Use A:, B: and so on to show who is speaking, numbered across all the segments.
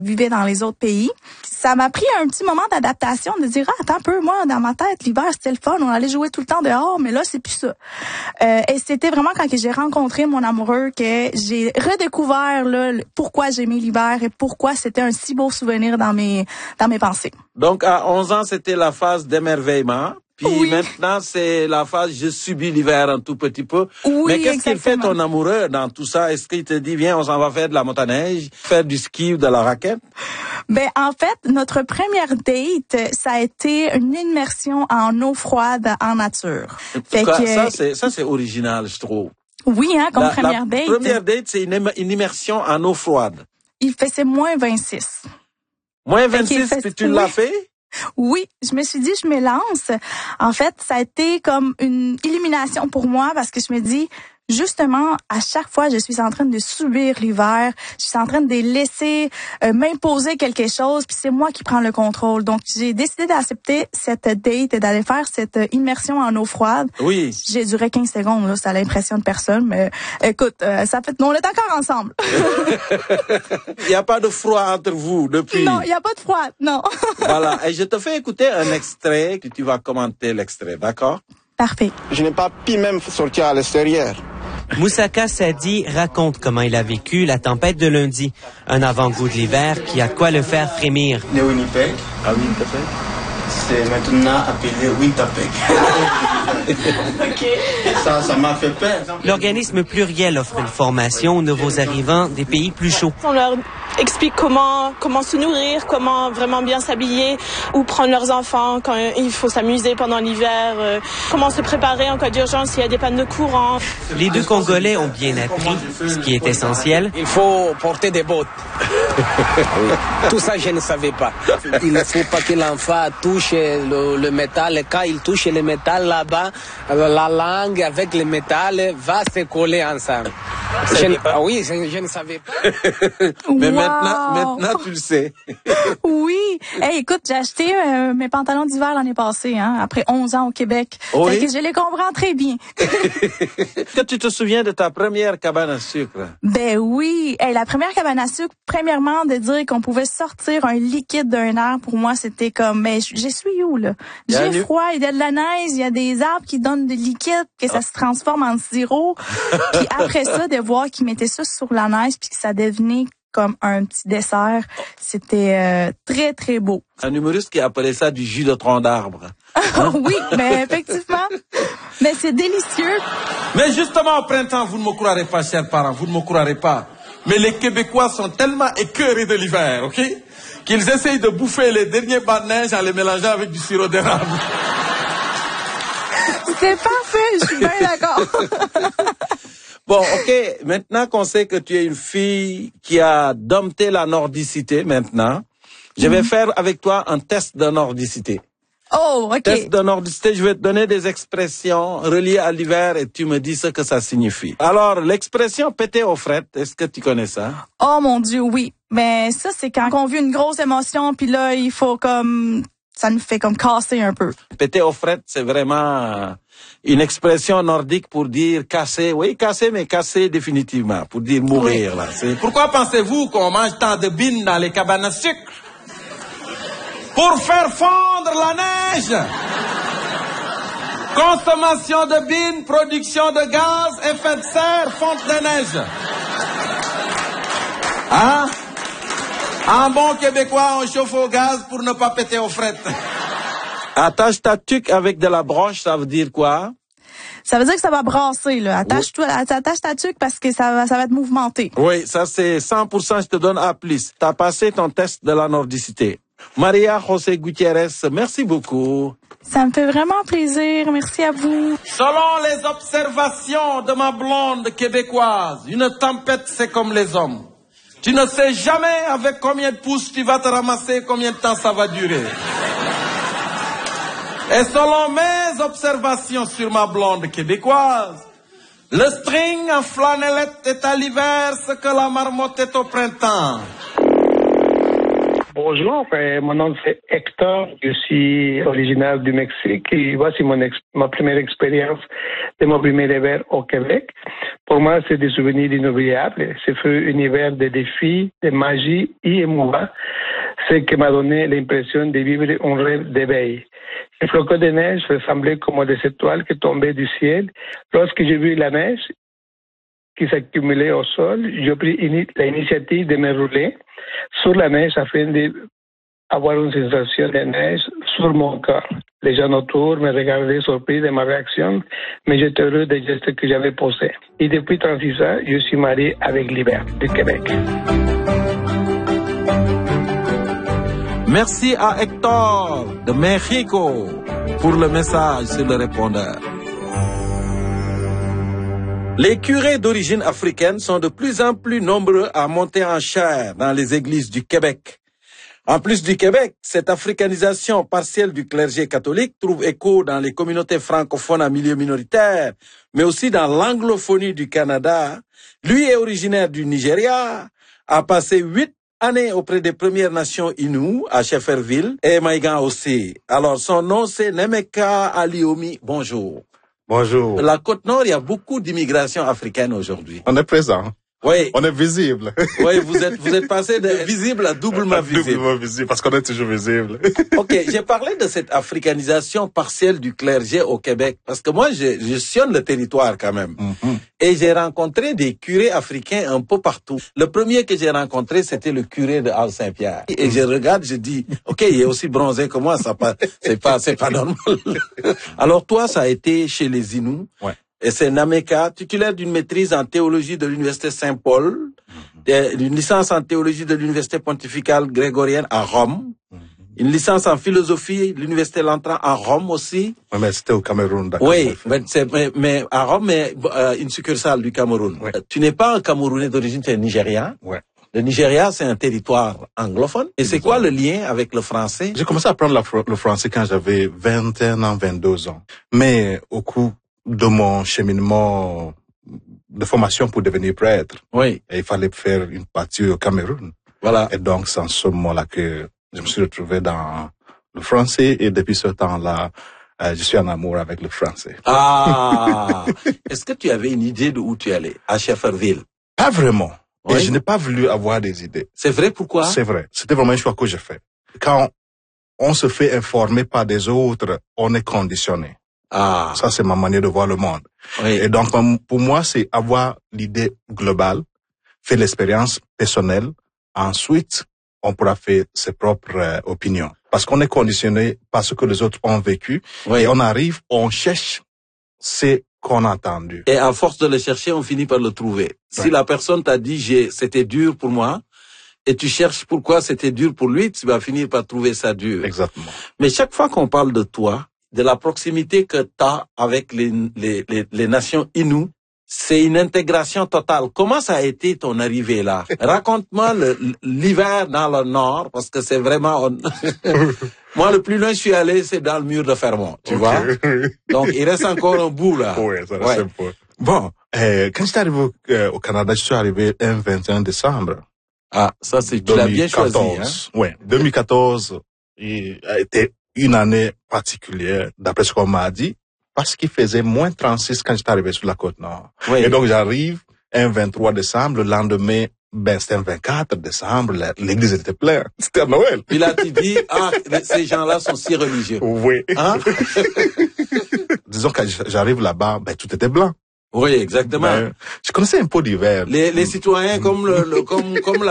A: vivais dans les autres pays. Ça m'a pris un petit moment d'adaptation, de dire, attends un peu, moi, dans ma tête, l'hiver, c'était le fun, on allait jouer tout le temps dehors, mais là, c'est plus ça. Et c'était vraiment quand j'ai rencontré mon amoureux que j'ai redécouvert là, pourquoi j'aimais l'hiver et pourquoi c'était un si beau souvenir dans mes pensées.
B: Donc, à 11 ans, c'était la phase d'émerveillement. Puis
A: oui.
B: Maintenant, c'est la phase « je subis l'hiver un tout petit peu ».
A: Oui,
B: mais qu'est-ce qu'il fait
A: exactement.
B: ton amoureux dans tout ça? Est-ce qu'il te dit « viens, on s'en va faire de la motoneige, faire du ski ou de la raquette » ?
A: Ben en fait, notre première date, ça a été une immersion en eau froide en nature.
B: Fait que ça c'est original, je trouve.
A: Oui, hein, comme première date.
B: La première date, c'est une immersion en eau froide.
A: C'est moins 26.
B: Moins 26, puis tu l'as fait?
A: Oui, je me suis dit, je me lance. En fait, ça a été comme une illumination pour moi parce que je me dis, justement, à chaque fois, je suis en train de subir l'hiver, je suis en train de les laisser m'imposer quelque chose, puis c'est moi qui prends le contrôle. Donc, j'ai décidé d'accepter cette date et d'aller faire cette immersion en eau froide.
B: Oui.
A: J'ai duré 15 secondes, là, ça l'impressionne personne, mais écoute, on est encore ensemble.
B: Il n'y a pas de froid entre vous depuis?
A: Non, il n'y a pas de froid, non.
B: Voilà, et je te fais écouter un extrait, que tu vas commenter l'extrait, d'accord?
A: Parfait.
C: Je n'ai pas pu même sortir à l'extérieur.
D: Moussaka Sadi raconte comment il a vécu la tempête de lundi, un avant-goût de l'hiver qui a de quoi le faire frémir.
C: De Winnipeg à Winnipeg, c'est maintenant appelé Winnipeg. Ça m'a fait peur.
D: L'organisme pluriel offre une formation aux nouveaux arrivants des pays plus chauds.
E: On leur explique comment se nourrir, comment vraiment bien s'habiller, où prendre leurs enfants quand il faut s'amuser pendant l'hiver, comment se préparer en cas d'urgence s'il y a des pannes de courant.
D: Les deux Congolais ont bien appris, ce qui est essentiel.
F: Il faut porter des bottes. Tout ça, je ne savais pas. Il ne faut pas que l'enfant touche le métal. Quand il touche le métal là-bas, la langue avec le métal va se coller ensemble. Oui, je ne savais pas.
B: Mais
A: wow.
B: maintenant, tu le sais.
A: Oui. Hey, écoute, j'ai acheté mes pantalons d'hiver l'année passée, hein, après 11 ans au Québec.
B: Oui.
A: Fait que je les comprends très bien.
B: Est-ce que tu te souviens de ta première cabane à sucre?
A: Ben oui. Hey, la première cabane à sucre, premièrement, de dire qu'on pouvait sortir un liquide d'un arbre, pour moi, c'était comme, mais j'ai suis où, là? J'ai froid, il y a de la neige, il y a des arbres qui donnent des liquides, que ça se transforme en sirop. Puis après ça, de voir qu'ils mettaient ça sur la neige, puis que ça devenait comme un petit dessert. C'était très, très beau.
B: Un humoriste qui appelait ça du jus de tronc d'arbre.
A: Hein? Oui, mais effectivement. Mais c'est délicieux.
B: Mais justement, au printemps, vous ne me croirez pas, chers parents, vous ne me croirez pas. Mais les Québécois sont tellement écœurés de l'hiver, ok? Qu'ils essayent de bouffer les derniers bas de neige en les mélangeant avec du sirop d'érable.
A: C'est parfait, je suis bien d'accord.
B: Bon, ok, maintenant qu'on sait que tu es une fille qui a dompté la nordicité maintenant, je vais faire avec toi un test de nordicité.
A: Oh, ok.
B: Test de nordicité, je vais te donner des expressions reliées à l'hiver et tu me dis ce que ça signifie. Alors, l'expression péter aux frettes, est-ce que tu connais ça?
A: Oh mon Dieu, oui. Mais ça, c'est quand on vit une grosse émotion, puis là, il faut comme... Ça nous fait comme casser un peu.
B: Péter aux frettes, c'est vraiment une expression nordique pour dire casser. Oui, casser, mais casser définitivement, pour dire mourir. Oui. Là. Pourquoi pensez-vous qu'on mange tant de bines dans les cabanes à sucre? Pour faire fondre la neige. Consommation de bines, production de gaz, effet de serre, fonte de neige. Hein? En bon Québécois, on chauffe au gaz pour ne pas péter aux frettes. Attache ta tuque avec de la broche, ça veut dire quoi?
A: Ça veut dire que ça va brasser, là. Attache ta tuque parce que ça va être mouvementé.
B: Oui, ça c'est 100%, je te donne A+. T'as passé ton test de la nordicité. Maria José Gutiérrez, merci beaucoup.
A: Ça me fait vraiment plaisir, merci à vous.
B: Selon les observations de ma blonde québécoise, une tempête c'est comme les hommes. Tu ne sais jamais avec combien de pouces tu vas te ramasser, combien de temps ça va durer. Et selon mes observations sur ma blonde québécoise, le string en flanellette est à l'hiver ce que la marmotte est au printemps.
G: Bonjour, mon nom c'est Hector, je suis originaire du Mexique et voici ma première expérience de mon premier hiver au Québec. Pour moi, c'est des souvenirs inoubliables. Ce fut un hiver de défis, de magie et émouvant, ce qui m'a donné l'impression de vivre un rêve d'éveil. Les flocons de neige ressemblaient comme des étoiles qui tombaient du ciel. Lorsque j'ai vu la neige qui s'accumulait au sol, j'ai pris l'initiative de me rouler sur la neige afin d'avoir une sensation de neige sur mon corps. Les gens autour me regardaient surpris de ma réaction, mais j'étais heureux des gestes que j'avais posés. Et depuis 36 ans, je suis marié avec l'hiver du Québec.
B: Merci à Hector de Mexico pour le message sur le répondeur. Les curés d'origine africaine sont de plus en plus nombreux à monter en chaire dans les églises du Québec. En plus du Québec, cette africanisation partielle du clergé catholique trouve écho dans les communautés francophones à milieu minoritaire, mais aussi dans l'anglophonie du Canada. Lui est originaire du Nigeria, a passé 8 années auprès des Premières Nations Innu à Shefferville et Maïgan aussi. Alors son nom c'est Nemeka Aliomi. Bonjour.
H: Bonjour.
B: La Côte-Nord, il y a beaucoup d'immigration africaine aujourd'hui.
H: On est présent.
B: Oui.
H: On est visible.
B: Oui, vous êtes passé de visible à doublement visible.
H: Doublement visible, parce qu'on est toujours visible.
B: Ok, j'ai parlé de cette africanisation partielle du clergé au Québec, parce que moi, je sillonne le territoire quand même. Mm-hmm. Et j'ai rencontré des curés africains un peu partout. Le premier que j'ai rencontré, c'était le curé de Halle-Saint-Pierre. Et je regarde, je dis, ok, il est aussi bronzé que moi, c'est pas normal. Alors toi, ça a été chez les Inuits. Ouais. Et c'est Nameka, titulaire d'une maîtrise en théologie de l'Université Saint-Paul, d'une licence en théologie de l'Université pontificale grégorienne à Rome, une licence en philosophie de l'Université Lantran à Rome aussi.
H: Oui, mais c'était au Cameroun, d'accord.
B: Oui, mais à Rome, mais une succursale du Cameroun. Ouais. Tu n'es pas un Camerounais d'origine, tu es Nigérian. Ouais. Le Nigeria, c'est un territoire anglophone. Et c'est quoi le lien avec le français?
H: J'ai commencé à apprendre le français quand j'avais 21 ans, 22 ans. Mais au cours de mon cheminement de formation pour devenir prêtre. Oui. Et il fallait faire une partie au Cameroun. Voilà. Et donc, c'est en ce moment-là que je me suis retrouvé dans le français et depuis ce temps-là, je suis en amour avec le français.
B: Ah! Est-ce que tu avais une idée de où tu allais? À Shefferville?
H: Pas vraiment. Oui. Et je n'ai pas voulu avoir des idées.
B: C'est vrai, pourquoi?
H: C'est vrai. C'était vraiment un choix que j'ai fait. Quand on se fait informer par des autres, on est conditionné. Ah. Ça, c'est ma manière de voir le monde. Oui. Et donc, pour moi, c'est avoir l'idée globale, faire l'expérience personnelle. Ensuite, on pourra faire ses propres opinions. Parce qu'on est conditionné par ce que les autres ont vécu. Oui. Et on arrive, on cherche ce qu'on a entendu.
B: Et à force de le chercher, on finit par le trouver. Oui. Si la personne t'a dit, c'était dur pour moi, et tu cherches pourquoi c'était dur pour lui, tu vas finir par trouver ça dur.
H: Exactement.
B: Mais chaque fois qu'on parle de toi, de la proximité que tu as avec les nations Innu, c'est une intégration totale. Comment ça a été ton arrivée là? Raconte-moi l'hiver dans le nord, parce que c'est vraiment... Moi, le plus loin je suis allé, c'est dans le mur de Fermont, tu vois? Donc, il reste encore un bout là.
H: Oui, ça reste un peu. Bon, quand j'étais arrivé au Canada, je suis arrivé un 21 décembre.
B: Ah, ça c'est... Tu l'as bien choisi, hein?
H: Oui, 2014 a été une année particulière, d'après ce qu'on m'a dit, parce qu'il faisait moins 36 quand j'étais arrivé sur la Côte-Nord. Oui. Et donc, j'arrive un 23 décembre, le lendemain, c'était un 24 décembre, l'église était pleine. C'était à Noël.
B: Puis là, tu dis, ces gens-là sont si religieux.
H: Oui. Hein? Disons que j'arrive là-bas, tout était blanc.
B: Oui, exactement.
H: Je connaissais un peu d'hiver.
B: Les citoyens comme comme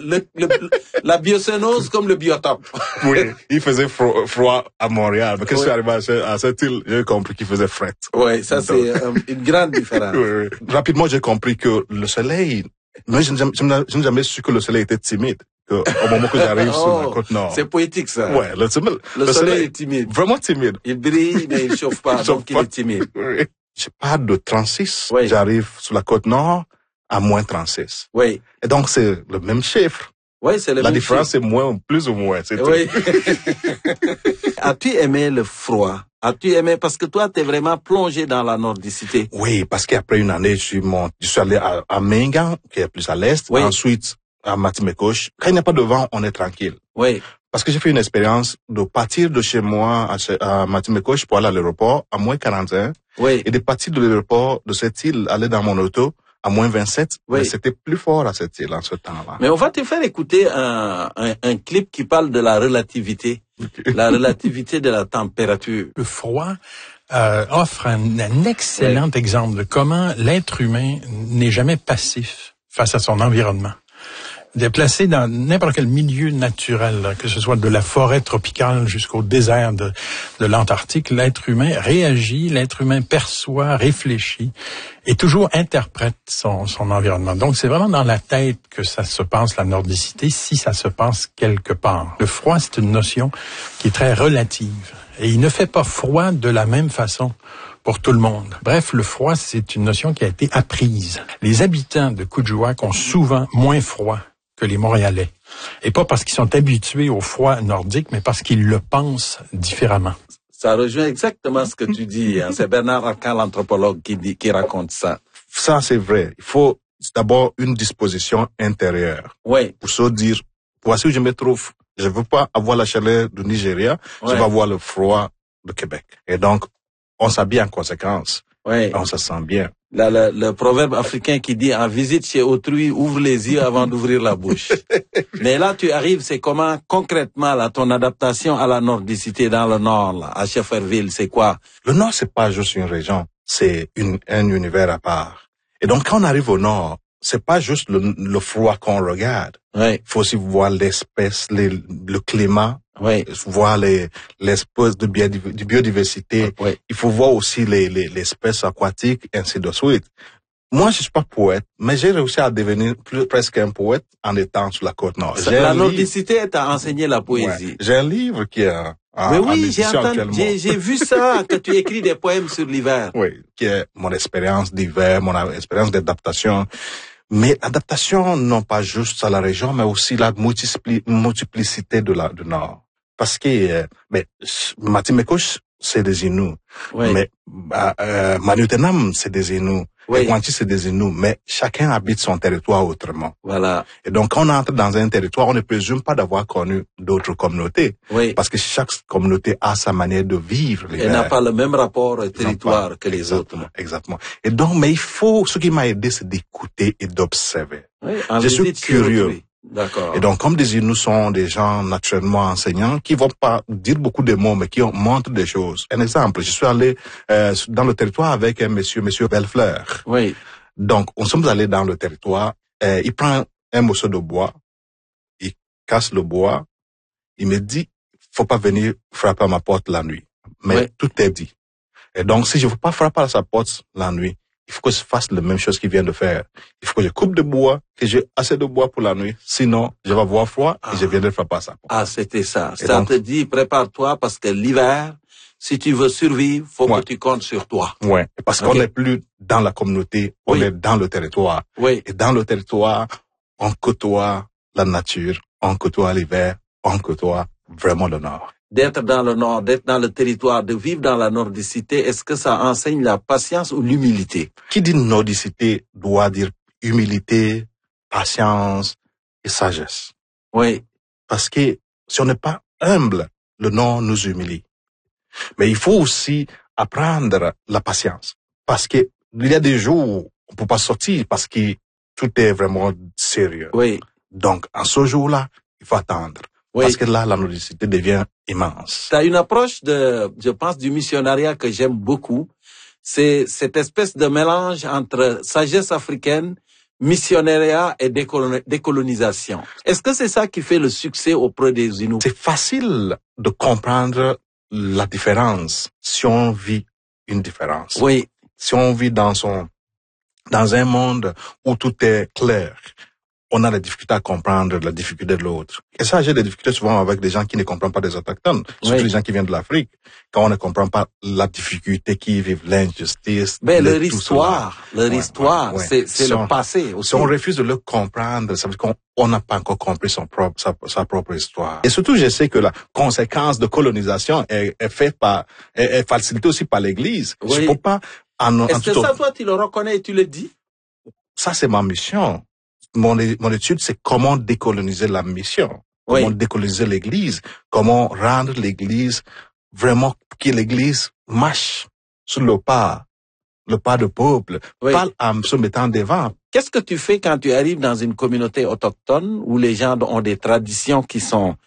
B: la biocénose comme le biotope.
H: Oui, il faisait froid à Montréal. Mais quand je suis arrivé à cette île, j'ai compris qu'il faisait frais.
B: Oui, ça c'est une grande différence.
H: Oui. Rapidement, j'ai compris que le soleil, moi je n'ai jamais su que le soleil était timide. Au moment que j'arrive sur la Côte-Nord.
B: C'est poétique, ça.
H: Ouais, le
B: soleil est timide.
H: Vraiment timide.
B: Il brille, mais il chauffe pas, donc il est timide.
H: Oui. Je pars de 36, oui. J'arrive sur la Côte-Nord à moins 36.
B: Oui.
H: Et donc, c'est le même chiffre.
B: Oui, c'est le même chiffre.
H: La différence, c'est moins, plus ou moins, c'est
B: oui. Tout. As-tu aimé le froid? As-tu aimé, parce que toi, t'es vraiment plongé dans la nordicité.
H: Oui, parce qu'après une année, je suis allé à Mingan, qui est plus à l'est. Oui. Ensuite, à Matimekouche, quand il n'y a pas de vent, on est tranquille.
B: Oui.
H: Parce que j'ai fait une expérience de partir de chez moi à Matimekouche pour aller à l'aéroport à moins 41.
B: Oui.
H: Et de partir de l'aéroport de cette île, aller dans mon auto à moins 27. Oui. Mais c'était plus fort à cette île en ce temps-là.
B: Mais on va te faire écouter un clip qui parle de la relativité. La relativité de la température.
I: Le froid offre un excellent exemple de comment l'être humain n'est jamais passif face à son environnement. Déplacé dans n'importe quel milieu naturel, là, que ce soit de la forêt tropicale jusqu'au désert de l'Antarctique, l'être humain réagit, l'être humain perçoit, réfléchit et toujours interprète son environnement. Donc, c'est vraiment dans la tête que ça se passe, la nordicité, si ça se passe quelque part. Le froid, c'est une notion qui est très relative et il ne fait pas froid de la même façon pour tout le monde. Bref, le froid, c'est une notion qui a été apprise. Les habitants de Kuujjuaq ont souvent moins froid que les Montréalais. Et pas parce qu'ils sont habitués au froid nordique, mais parce qu'ils le pensent différemment.
B: Ça rejoint exactement ce que tu dis. Hein. C'est Bernard Arcan, l'anthropologue, qui raconte ça.
H: Ça, c'est vrai. Il faut d'abord une disposition intérieure.
B: Oui.
H: Pour se dire, voici où je me trouve. Je veux pas avoir la chaleur du Nigeria. Oui. Je vais avoir le froid de Québec. Et donc, on s'habille en conséquence.
B: Oui.
H: On se sent bien.
B: Le proverbe africain qui dit en visite chez autrui, ouvre les yeux avant d'ouvrir la bouche. Mais là, tu arrives, c'est comment concrètement là ton adaptation à la nordicité dans le nord, là, à Shefferville, c'est quoi?
H: Le nord, c'est pas juste une région, c'est un univers à part. Et donc, quand on arrive au nord, c'est pas juste le froid qu'on regarde.
B: Oui.
H: Il faut aussi voir l'espèce, le climat.
B: Oui.
H: Voir l'espèce de biodiversité.
B: Oui.
H: Il faut voir aussi l'espèce aquatique, ainsi de suite. Moi, je suis pas poète, mais j'ai réussi à devenir presque un poète en étant sur la côte nord.
B: La nordicité t'a enseigné la poésie.
H: Ouais. J'ai un livre qui est
B: mais oui, j'ai vu ça, que tu écris des poèmes sur l'hiver.
H: Oui, qui est mon expérience d'hiver, mon expérience d'adaptation. Mais adaptation, non pas juste à la région, mais aussi la multiplicité du Nord. Parce que, Matimekouche, c'est des Inuits.
B: Oui.
H: Mais, Manutenam, c'est des Inuits.
B: Oui.
H: Guanchi, c'est des Inuits. Mais chacun habite son territoire autrement.
B: Voilà.
H: Et donc, quand on entre dans un territoire, on ne présume pas d'avoir connu d'autres communautés.
B: Oui.
H: Parce que chaque communauté a sa manière de vivre.
B: Elle n'a pas le même rapport au territoire que les autres.
H: Exactement. Et donc, mais ce qui m'a aidé, c'est d'écouter et d'observer.
B: Oui,
H: je suis curieux.
B: D'accord.
H: Et donc, comme des Inuits sont des gens naturellement enseignants, qui vont pas dire beaucoup de mots, mais qui montrent des choses. Un exemple, je suis allé dans le territoire avec un monsieur Bellefleur.
B: Oui.
H: Donc, on sommes allés dans le territoire. Il prend un morceau de bois, il casse le bois, il me dit, faut pas venir frapper à ma porte la nuit. Mais oui. Tout est dit. Et donc, si je veux pas frapper à sa porte la nuit, il faut que je fasse la même chose qu'il vient de faire. Il faut que je coupe de bois, que j'ai assez de bois pour la nuit. Sinon, je vais avoir froid et je viendrai frapper à sa porte.
B: Ah, c'était ça. Et ça donc, te dit, prépare-toi parce que l'hiver, si tu veux survivre, faut que tu comptes sur toi.
H: Ouais. Parce qu'on n'est plus dans la communauté, on est dans le territoire.
B: Oui.
H: Et dans le territoire, on côtoie la nature, on côtoie l'hiver, on côtoie vraiment le nord.
B: D'être dans le nord, d'être dans le territoire, de vivre dans la nordicité, est-ce que ça enseigne la patience ou l'humilité?
H: Qui dit nordicité doit dire humilité, patience et sagesse.
B: Oui.
H: Parce que si on n'est pas humble, le nord nous humilie. Mais il faut aussi apprendre la patience. Parce que il y a des jours où on peut pas sortir parce que tout est vraiment sérieux.
B: Oui.
H: Donc, en ce jour-là, il faut attendre. Oui. Parce que là, la nordicité devient immense.
B: Tu as une approche je pense, du missionariat que j'aime beaucoup. C'est cette espèce de mélange entre sagesse africaine, missionariat et décolonisation. Est-ce que c'est ça qui fait le succès auprès des Inuits?
H: C'est facile de comprendre la différence si on vit une différence.
B: Oui.
H: Si on vit dans un monde où tout est clair, on a la difficulté à comprendre la difficulté de l'autre. Et ça, j'ai des difficultés souvent avec des gens qui ne comprennent pas des autochtones, surtout les gens qui viennent de l'Afrique, quand on ne comprend pas la difficulté qui vivent, l'injustice.
B: Mais leur histoire, c'est le passé aussi.
H: Si on refuse de le comprendre, ça veut dire qu'on n'a pas encore compris sa propre histoire. Et surtout, je sais que la conséquence de colonisation est facilitée aussi par l'Église.
B: Oui.
H: Je peux pas.
B: Est-ce que ça, toi, tu le reconnais et tu le dis?
H: Ça, c'est ma mission. mon étude, c'est comment décoloniser la mission, comment décoloniser l'Église, comment rendre l'Église vraiment que l'Église marche sur le pas de peuple, pas en se mettant devant.
B: Qu'est-ce que tu fais quand tu arrives dans une communauté autochtone où les gens ont des traditions qui sont